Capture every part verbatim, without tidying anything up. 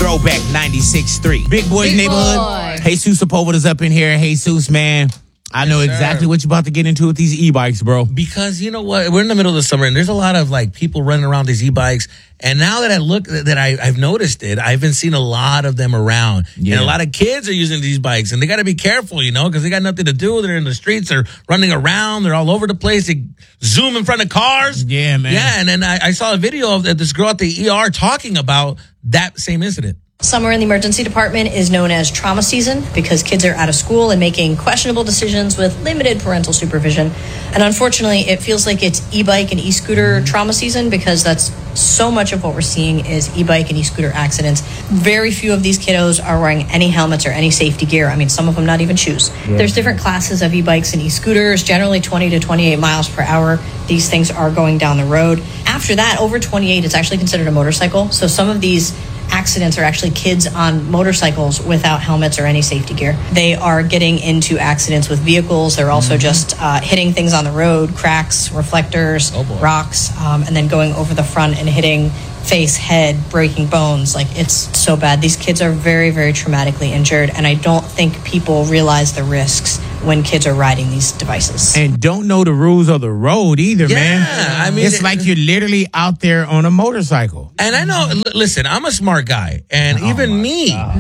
Throwback ninety-six point three. Big Boys Big Neighborhood. Boy. Jesus Sepulveda's up in here. Jesus, man. I know Yes, exactly sir. what you're about to get into with these e-bikes, bro. Because you know what? We're in the middle of the summer and there's a lot of like people running around these e-bikes. And now that I look, that I, I've noticed it, I've been seeing a lot of them around. Yeah. And a lot of kids are using these bikes and they got to be careful, you know, because they got nothing to do. They're in the streets, they're running around, they're all over the place. They zoom in front of cars. Yeah, man. Yeah. And then I, I saw a video of this girl at the E R talking about that same incident. Summer in the emergency department is known as trauma season because kids are out of school and making questionable decisions with limited parental supervision. And unfortunately, it feels like it's e-bike and e-scooter trauma season because that's so much of what we're seeing is e-bike and e-scooter accidents. Very few of these kiddos are wearing any helmets or any safety gear. I mean, some of them not even shoes. Yeah. There's different classes of e-bikes and e-scooters, generally twenty to twenty-eight miles per hour. These things are going down the road. After that, over twenty-eight, it's actually considered a motorcycle. So some of these accidents are actually kids on motorcycles without helmets or any safety gear. They are getting into accidents with vehicles. They're also mm-hmm. just uh, hitting things on the road, cracks, reflectors, oh rocks, um, and then going over the front and hitting face, head, breaking bones. Like, it's so bad. These kids are very, very traumatically injured, and I don't think people realize the risks when kids are riding these devices. And don't know the rules of the road either, yeah, man. I mean, it's it, like you're literally out there on a motorcycle. And I know, l- listen, I'm a smart guy, and oh even me. but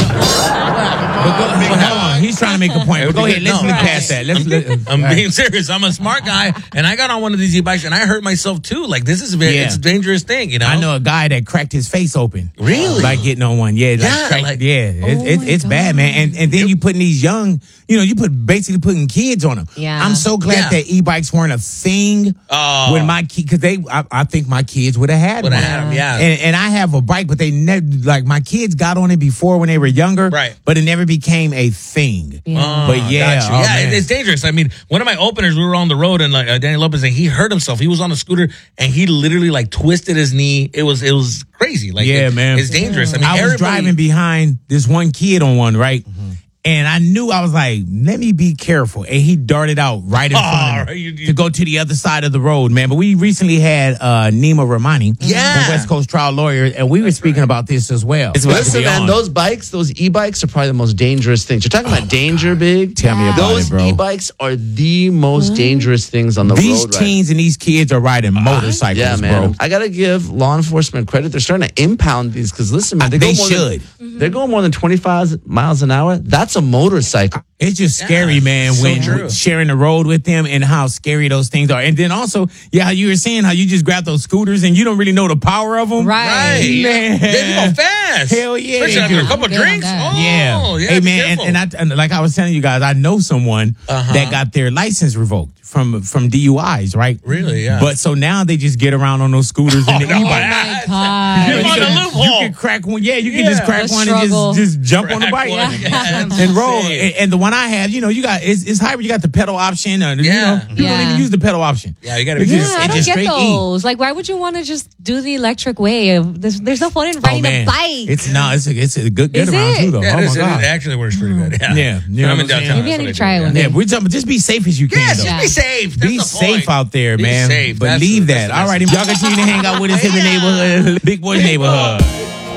go, but hold on, he's trying to make a point. But go ahead, let's no, look right. past that. Let's, I'm, let, I'm right. being serious. I'm a smart guy, and I got on one of these e-bikes, and I hurt myself too. Like, this is a very, Yeah. it's a dangerous thing, you know? I know a guy that cracked his face open. Really? Like getting on one. Yeah, like Yeah, cracked, like- yeah. It's, Oh it's, my it's bad, man. And and then Yep. you putting these young, you know, you put basically putting kids on them. Yeah. I'm so glad Yeah. that e-bikes weren't a thing Oh. when my kid, because they, I, I think my kids would have had Would one. have had 'em, yeah. And, and I have a bike, but they never, like my kids got on it before when they were younger. Right. But it never became a thing. Oh, But yeah, got you. oh, yeah, man. it- it's dangerous. I mean, one of my openers, we were on the road, and like uh, Danny Lopez, and he hurt himself. He was on a scooter, and he literally like twisted his knee. It was, it was crazy. Like, Yeah, it- man. it's dangerous. I mean, I was everybody- driving behind this one kid on one, right? And I knew, I was like, let me be careful. And he darted out right in Oh, front of right, me you- you- to go to the other side of the road, man. But we recently had uh, Nima Ramani, Yeah. from West Coast Trial Lawyer, and we were speaking about this as well. It's about to Listen, be man, on. those bikes, those e-bikes are probably the most dangerous things. You're talking about danger, big. Tell me about Those it, bro. e-bikes are the most dangerous things on the These road. right? teens and these kids are riding motorcycles, Yeah, man. bro. I gotta give law enforcement credit. They're starting to impound these because listen, man, they, They go more should. Than, they're going more than twenty-five miles an hour. That's a motorcycle. It's just scary, man, so when true. sharing the road with them and how scary those things are. And then also, yeah, how you were saying how you just grab those scooters and you don't really know the power of them. Right. Right. Man. Yeah, you go fast. Hell yeah, Especially they after do. a couple I'm good on drinks. that. Oh, Yeah. yeah. Hey, be man. And, careful. and, I, and like I was telling you guys, I know someone Uh-huh. that got their license revoked from from D U Is, right? Really, yeah. But so now they just get around on those scooters and the no, e-bike. Oh my God. You found a can- loophole. You can crack one. Yeah, you can Yeah. just crack The one struggle. and just, just jump on the Crack bike one. Yeah. and roll. Insane. And, and the one I have, you know, you got it's, it's hybrid. You got the pedal option. Or, you Yeah. know, people Yeah. don't even use the pedal option. Yeah, you gotta It's be just- Yeah, I it's don't just get straight E. those. Like, why would you want to just do the electric way? Of there's, there's no fun in Oh riding man, a bike. it's no, it's a, it's a good get Is around it? too though. Yeah, oh it, my is, it, god. it actually works pretty good. Yeah, Yeah, you know I'm what in I'm saying? downtown. Maybe I that's need what to try do, it one Yeah, day. we're talking, just be safe as you can. Yes, though. just be safe. That's Be the safe point. out there, Be man. safe. That's Believe the- that. that's the All right, message. y'all continue to hang out with us in the neighborhood, Big Boys Neighborhood.